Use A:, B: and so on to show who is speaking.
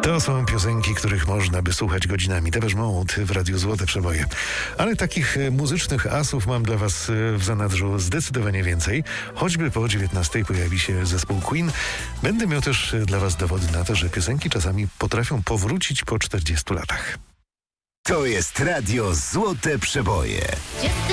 A: To są piosenki, których można by słuchać godzinami. Depeche Mode w Radiu Złote Przeboje. Ale takich muzycznych asów mam dla was w zanadrzu zdecydowanie więcej. Choćby po 19:00 pojawi się zespół Queen. Będę miał też dla was dowody na to, że piosenki czasami potrafią powrócić po 40 latach.
B: To jest Radio Złote Przeboje.